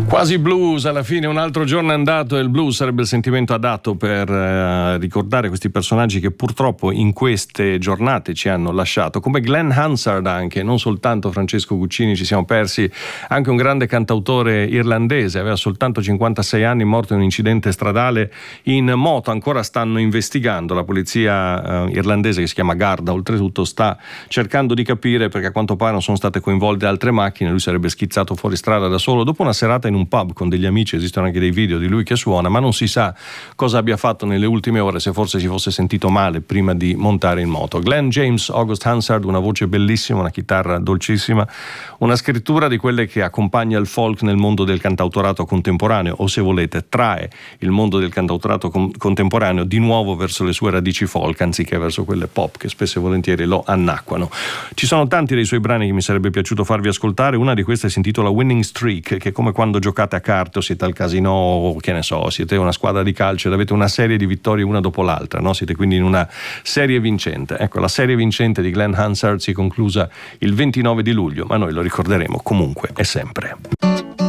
Quasi blues, alla fine un altro giorno è andato e il blues sarebbe il sentimento adatto per ricordare questi personaggi che purtroppo in queste giornate ci hanno lasciato, come Glenn Hansard, anche non soltanto Francesco Guccini, ci siamo persi anche un grande cantautore irlandese, aveva soltanto 56 anni, morto in un incidente stradale in moto. Ancora stanno investigando, la polizia irlandese, che si chiama Garda oltretutto, sta cercando di capire, perché a quanto pare non sono state coinvolte altre macchine, lui sarebbe schizzato fuori strada da solo dopo una serata in un pub con degli amici. Esistono anche dei video di lui che suona, ma non si sa cosa abbia fatto nelle ultime ore, se forse si fosse sentito male prima di montare in moto. Glenn James August Hansard, una voce bellissima, una chitarra dolcissima, una scrittura di quelle che accompagna il folk nel mondo del cantautorato contemporaneo, o se volete trae il mondo del cantautorato contemporaneo di nuovo verso le sue radici folk anziché verso quelle pop che spesso e volentieri lo annacquano. Ci sono tanti dei suoi brani che mi sarebbe piaciuto farvi ascoltare. Una di queste si intitola Winning Streak, che è come quando giocate a carte o siete al casino o che ne so, siete una squadra di calcio ed avete una serie di vittorie una dopo l'altra, no? Siete quindi in una serie vincente. Ecco, la serie vincente di Glenn Hansard si è conclusa il 29 di luglio, ma noi lo ricorderemo comunque e sempre.